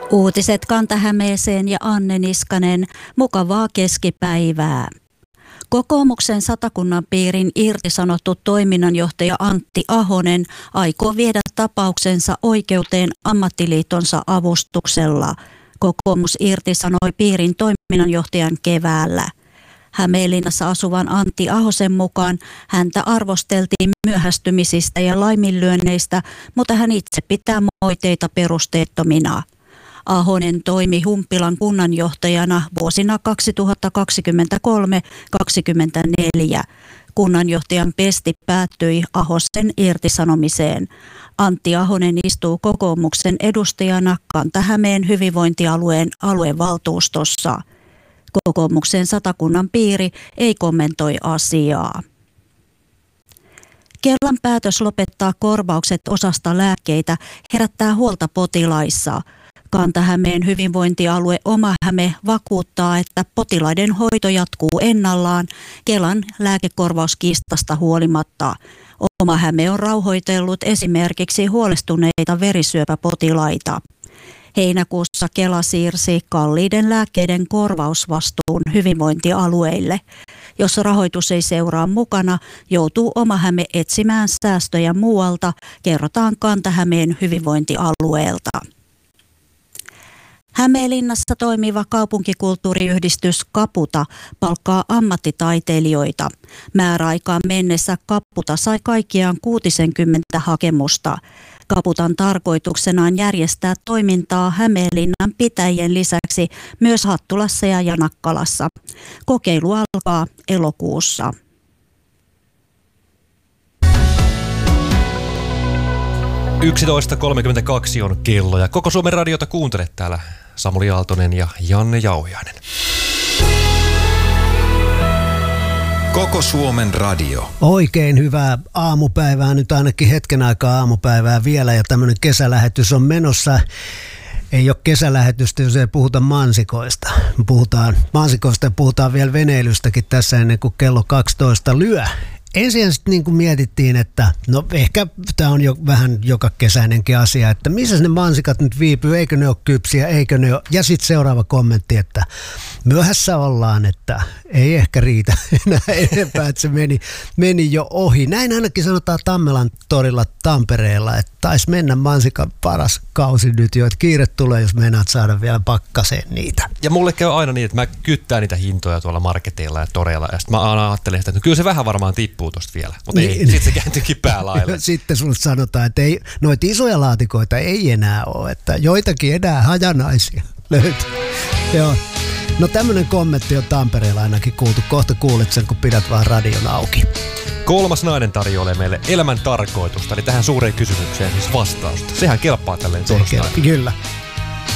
Uutiset Kanta-Hämeeseen ja Anne Niskanen. Mukavaa keskipäivää. Kokoomuksen Satakunnan piirin irtisanottu toiminnanjohtaja Antti Ahonen aikoo viedä tapauksensa oikeuteen ammattiliitonsa avustuksella. Kokoomus irtisanoi piirin toiminnanjohtajan keväällä. Hämeenlinnassa asuvan Antti Ahosen mukaan häntä arvosteltiin myöhästymisistä ja laiminlyönneistä, mutta hän itse pitää moitteita perusteettomina. Ahonen toimi Humpilan kunnanjohtajana vuosina 2023-2024. Kunnanjohtajan pesti päättyi Ahosen irtisanomiseen. Antti Ahonen istuu kokoomuksen edustajana Kanta-Hämeen hyvinvointialueen aluevaltuustossa. Kokoomuksen Satakunnan piiri ei kommentoi asiaa. Kelan päätös lopettaa korvaukset osasta lääkkeitä herättää huolta potilaissa. Kanta-Hämeen hyvinvointialue Oma-Häme vakuuttaa, että potilaiden hoito jatkuu ennallaan Kelan lääkekorvauskiistasta huolimatta. Oma-Häme on rauhoitellut esimerkiksi huolestuneita verisyöpäpotilaita. Heinäkuussa Kela siirsi kalliiden lääkkeiden korvausvastuun hyvinvointialueille. Jos rahoitus ei seuraa mukana, joutuu Oma-Häme etsimään säästöjä muualta, kerrotaan Kanta-Hämeen hyvinvointialueelta. Hämeenlinnassa toimiva kaupunkikulttuuriyhdistys Kaputa palkkaa ammattitaiteilijoita. Määräaikaan mennessä Kaputa sai kaikkiaan 60 hakemusta. Kaputan tarkoituksena on järjestää toimintaa Hämeenlinnan pitäjien lisäksi myös Hattulassa ja Janakkalassa. Kokeilu alkaa elokuussa. – 11.32 on kello ja Koko Suomen radiota kuuntelet täällä Samuli Aaltonen ja Janne Jauhiainen. Koko Suomen radio. Oikein hyvää aamupäivää, nyt ainakin hetken aikaa aamupäivää vielä ja tämmöinen kesälähetys on menossa. Ei ole kesälähetystä, jos ei puhuta mansikoista. Puhutaan mansikoista ja puhutaan vielä veneilystäkin tässä ennen kuin kello 12 lyö. Ensin sitten niin kuin mietittiin, että no ehkä tämä on jo vähän joka kesäinenkin asia, että missä ne mansikat nyt viipyy, eikö ne ole kypsiä, eikö ne ole. Ja sitten seuraava kommentti, että myöhässä ollaan, että ei ehkä riitä enää enempää, että se meni jo ohi. Näin ainakin sanotaan Tammelan torilla Tampereella, että taisi mennä mansikan paras kausi nyt jo, että kiire tulee, jos meinaat saada vielä pakkaseen niitä. Ja mulle käy aina niin, että mä kyttään niitä hintoja tuolla marketeilla ja toreilla ja sitten mä aina ajattelen, että no kyllä se vähän varmaan tippuu tosta vielä, mutta ei, sitten se kääntyykin päälaille. Sitten sulle sanotaan, että ei, noita isoja laatikoita ei enää ole, että joitakin enää hajanaisia löytyy. Joo. No tämmönen kommentti on Tampereella ainakin kuultu. Kohta kuulet sen, kun pidät vaan radion auki. Kolmas nainen tarjoilee meille elämän tarkoitusta, eli tähän suureen kysymykseen siis vastausta. Sehän kelpaa tälleen torstaina. Kyllä.